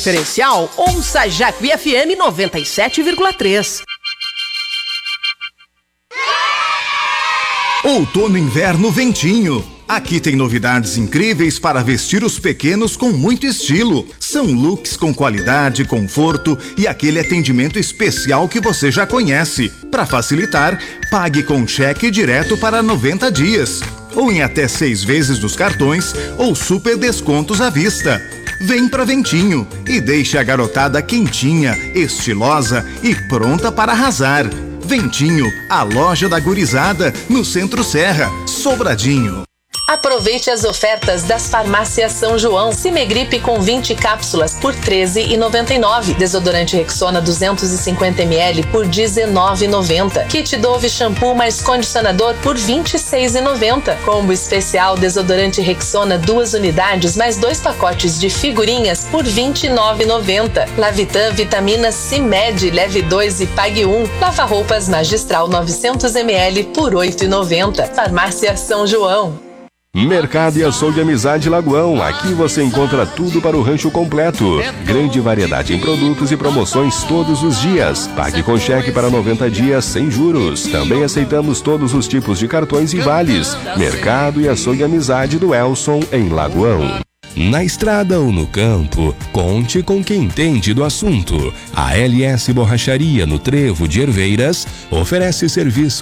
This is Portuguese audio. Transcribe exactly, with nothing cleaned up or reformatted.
Diferencial, ouça Jacuí F M noventa e sete vírgula três. Outono e inverno Ventinho. Aqui tem novidades incríveis para vestir os pequenos com muito estilo. São looks com qualidade, conforto e aquele atendimento especial que você já conhece. Para facilitar, pague com cheque direto para noventa dias. Ou em até seis vezes nos cartões ou super descontos à vista. Vem pra Ventinho e deixe a garotada quentinha, estilosa e pronta para arrasar. Ventinho, a loja da gurizada, no Centro Serra, Sobradinho. Aproveite as ofertas das farmácias São João. Cimegripe com vinte cápsulas por treze reais e noventa e nove centavos. Desodorante Rexona duzentos e cinquenta mililitros por dezenove reais e noventa centavos. Kit Dove shampoo mais condicionador por vinte e seis reais e noventa centavos. Combo especial desodorante Rexona duas unidades mais dois pacotes de figurinhas por vinte e nove reais e noventa centavos. Lavitan vitamina Cimed leve dois e pague um. Lava roupas magistral novecentos mililitros por oito reais e noventa centavos. Farmácia São João. Mercado e Açougue Amizade Lagoão. Aqui você encontra tudo para o rancho completo. Grande variedade em produtos e promoções todos os dias. Pague com cheque para noventa dias sem juros. Também aceitamos todos os tipos de cartões e vales. Mercado e Açougue Amizade do Elson, em Lagoão. Na estrada ou no campo, conte com quem entende do assunto. A L S Borracharia no Trevo de Herveiras oferece serviço